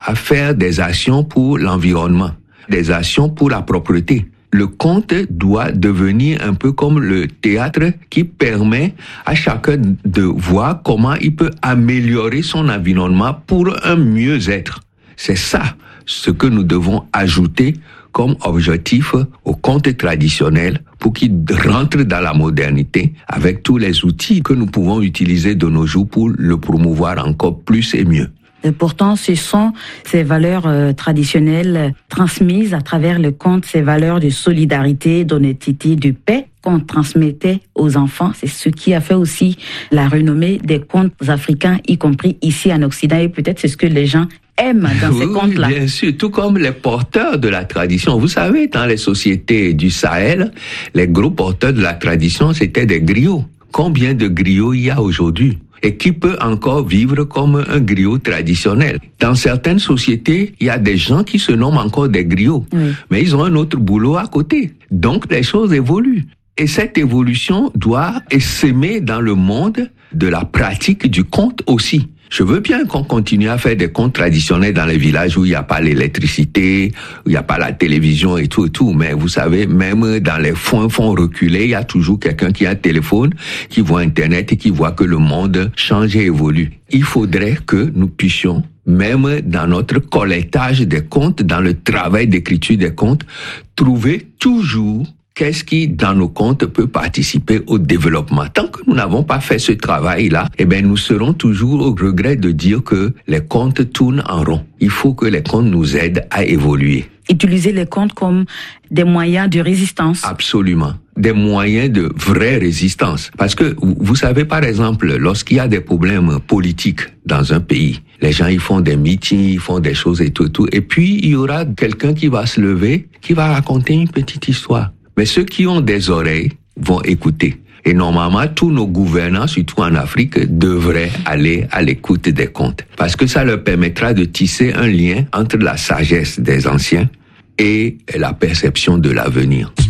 à faire des actions pour l'environnement, des actions pour la propreté. Le conte doit devenir un peu comme le théâtre qui permet à chacun de voir comment il peut améliorer son environnement pour un mieux-être. C'est ça ce que nous devons ajouter comme objectif au conte traditionnel pour qu'il rentre dans la modernité avec tous les outils que nous pouvons utiliser de nos jours pour le promouvoir encore plus et mieux. Et pourtant, ce sont ces valeurs traditionnelles transmises à travers le conte, ces valeurs de solidarité, d'honnêteté, de paix qu'on transmettait aux enfants. C'est ce qui a fait aussi la renommée des contes africains, y compris ici en Occident. Et peut-être c'est ce que les gens aiment dans ces contes-là. Bien sûr, tout comme les porteurs de la tradition. Vous savez, dans les sociétés du Sahel, les gros porteurs de la tradition, c'était des griots. Combien de griots il y a aujourd'hui ? Et qui peut encore vivre comme un griot traditionnel. Dans certaines sociétés, il y a des gens qui se nomment encore des griots, mais ils ont un autre boulot à côté. Donc les choses évoluent. Et cette évolution doit s'aimer dans le monde de la pratique du conte aussi. Je veux bien qu'on continue à faire des contes traditionnels dans les villages où il n'y a pas l'électricité, où il n'y a pas la télévision et tout. Mais vous savez, même dans les fonds reculés, il y a toujours quelqu'un qui a un téléphone, qui voit Internet et qui voit que le monde change et évolue. Il faudrait que nous puissions, même dans notre collectage des contes, dans le travail d'écriture des contes, trouver toujours qu'est-ce qui, dans nos contes, peut participer au développement. Tant que nous n'avons pas fait ce travail-là, nous serons toujours au regret de dire que les contes tournent en rond. Il faut que les contes nous aident à évoluer. Utiliser les contes comme des moyens de résistance. Absolument. Des moyens de vraie résistance. Parce que, vous savez, par exemple, lorsqu'il y a des problèmes politiques dans un pays, les gens, ils font des meetings, ils font des choses et tout. Et puis, il y aura quelqu'un qui va se lever, qui va raconter une petite histoire. Mais ceux qui ont des oreilles vont écouter. Et normalement, tous nos gouvernants, surtout en Afrique, devraient aller à l'écoute des contes. Parce que ça leur permettra de tisser un lien entre la sagesse des anciens et la perception de l'avenir.